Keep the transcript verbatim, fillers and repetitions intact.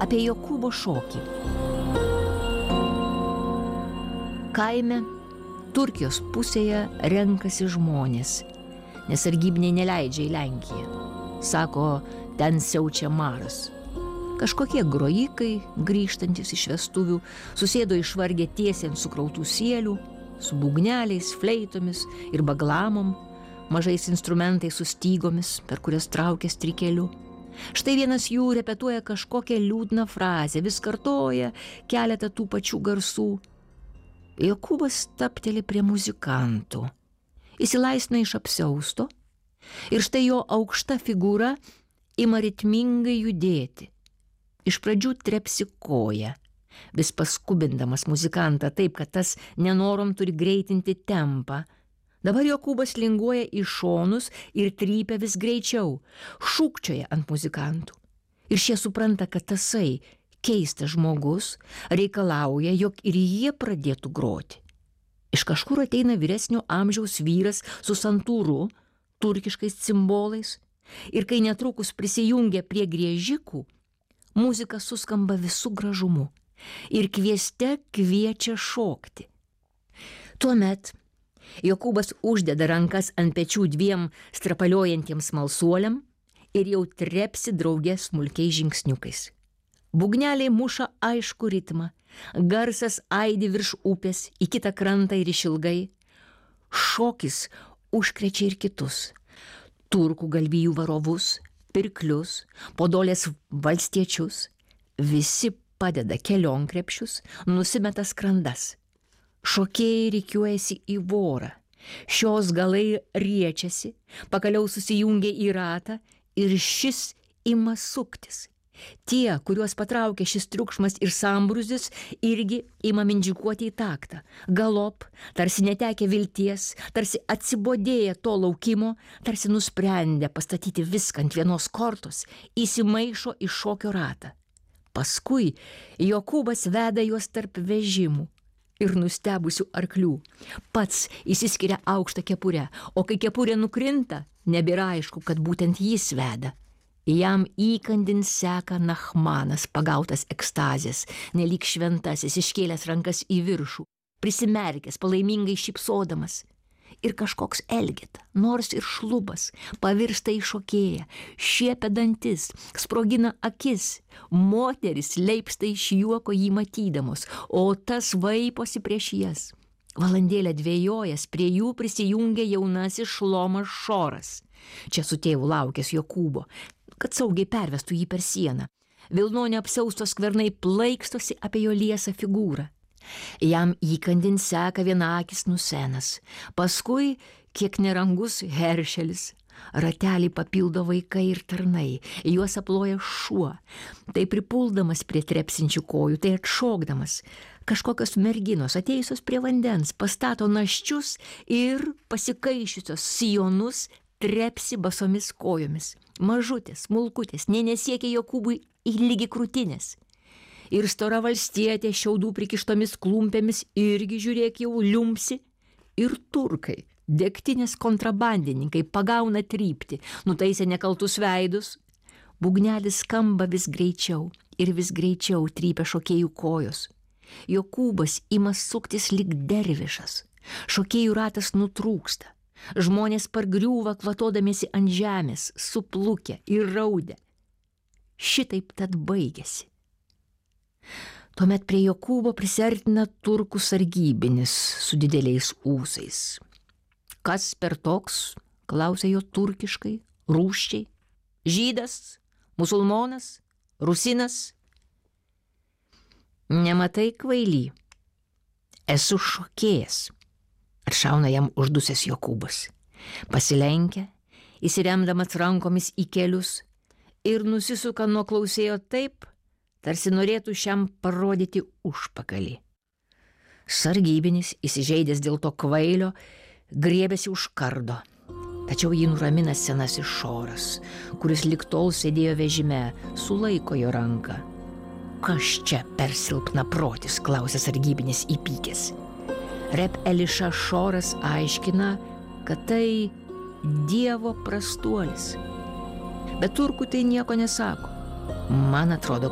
apie Jokūbo šokį. Kaime, Turkijos pusėje renkasi žmonės, nes sargybiniai neleidžia į Lenkiją. Sako, ten siaučia maras. Kažkokie grojikai, grįžtantis iš vestuvių, susėdo išvargę tiesiai ant sukrautų sielių, su būgneliais, fleitomis ir baglamom, mažais instrumentais su stygomis, per kurias traukia strikeliu. Štai vienas jų repetuoja kažkokią liūdną frazę, vis kartoja keletą tų pačių garsų. Jokūbas tapteli prie muzikantų, įsilaisvina iš apsiausto ir štai jo aukšta figūra ima ritmingai judėti. Iš pradžių trepsi koją, vis paskubindamas muzikantą taip, kad tas nenorom turi greitinti tempą. Dabar Jokūbas linguoja į šonus ir trypia vis greičiau, šūkčioja ant muzikantų. Ir šie supranta, kad tasai keistas žmogus reikalauja, jog ir jie pradėtų groti. Iš kažkur ateina vyresnio amžiaus vyras su santūru, turkiškais cimbolais, ir kai netrukus prisijungia prie griežikų, muzika suskamba visų gražumu ir kvieste kviečia šokti. Tuomet Jokūbas uždeda rankas ant pečių dviem strapaliojantiems smalsuoliam ir jau trepsi drauge smulkiais žingsniukais. Būgneliai muša aišku ritmą, garsas aidi virš upės į kitą krantą ir išilgai. Šokis užkrečia ir kitus – turkų galvijų varovus, pirklius, podolės valstiečius. Visi padeda kelionkrepšius, nusimeta skrandas. Šokėjai rikiuojasi į vorą. Šios galai riečiasi, pagaliau susijungia į ratą ir šis ima suktis. Tie, kuriuos patraukia šis triukšmas ir sambrūzdis, irgi ima mindžikuoti į taktą. Galop, tarsi netekę vilties, tarsi atsibodėję to laukimo, tarsi nusprendę pastatyti viską ant vienos kortos, įsimaišo į šokio ratą. Paskui Jokūbas veda juos tarp vežimų ir nustebusių arklių. Pats įsiskiria aukštą kepurę, o kai kepurė nukrinta, nebėra aišku, kad būtent jis veda. Jam įkandin seka Nachmanas, pagautas ekstazės, nelyg šventasis, iškėlęs rankas į viršų, prisimerkęs, palaimingai šypsodamas. Ir kažkoks Elgeta, nors ir šlubas, pavirsta į šokėją, šiepia dantis, sprogina akis. Moteris leipsta iš juoko jį matydamos, o tas vaiposi prieš jas. Valandėlę dvejojęs, prie jų prisijungė jaunasis Šlomas Šoras. Čia su tėvu laukęs Jokūbo, kad saugiai pervestų jį per sieną. Vilnonio apsiaustos skvernai plaikstosi apie jo liesą figūrą. Jam įkandin seka vienakis Nusenas, paskui kiek nerangus Heršelis. Ratelį papildo vaikai ir tarnai, juos aploja šuo. Tai pripuldamas prie trepsinčių kojų, tai atšokdamas. Kažkokios merginos atėjusios prie vandens pastato naščius ir pasikaišiusios sijonus trepsi basomis kojomis. Mažutės, smulkutės, nė nesiekia Jokūbui į lygi krūtinės. Ir stora valstietė šiaudų prikištomis klumpėmis irgi, žiūrėk, jau liumsi. Ir turkai, degtinės kontrabandininkai, pagauna trypti, nutaisė nekaltus veidus. Būgnelis skamba vis greičiau ir vis greičiau trypia šokėjų kojos. Jokūbas ima suktis lyg dervišas. Šokėjų ratas nutrūksta. Žmonės pargriūva kvatodamiesi ant žemės, suplukę ir raudę. Šitaip tad baigėsi. Tuomet prie Jokūbo prisiartina turkų sargybinis su dideliais ūsais. Kas per toks, klausė jo turkiškai, rūsčiai. Žydas, musulmonas, rusinas. Nematai, kvaily, esu šokėjas, atšauna jam uždusęs Jokūbas. Pasilenkia, įsiremdamas rankomis į kelius ir nusisuka nuo klausėjo taip, tarsi norėtų šiam parodyti užpakalį. Sargybinis, įsižeidęs dėl to kvailio, griebėsi už kardo. Tačiau jį nuramina senasis Šoras, kuris lig tol sėdėjo vežime, sulaiko jo ranką. Kas čia per silpna protis, klausė sargybinis įpykęs. Reb Eliša Šoras aiškina, kad tai Dievo prastuolis. Bet turkų tai nieko nesako. Man atrodo,